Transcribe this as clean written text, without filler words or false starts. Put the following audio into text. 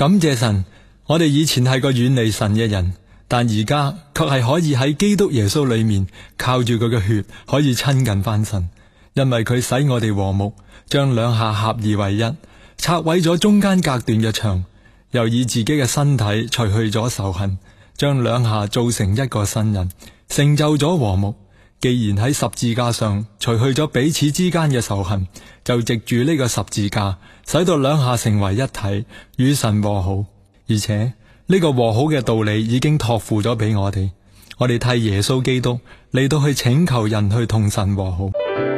感謝神，我哋以前係個遠離神嘅人，但而家卻係可以喺基督耶穌裏面，靠住佢嘅血可以親近翻神，因為佢使我哋和睦，將兩下合而為一，拆毀咗中間隔斷嘅牆，又以自己嘅身體除去咗仇恨，將兩下造成一個新人，成就咗和睦。既然喺十字架上除去咗彼此之間嘅仇恨，就藉住呢個十字架，使到兩下成為一體，與神和好。而且呢個和好嘅道理已經託付咗俾我哋，我哋替耶穌基督嚟到去請求人去同神和好。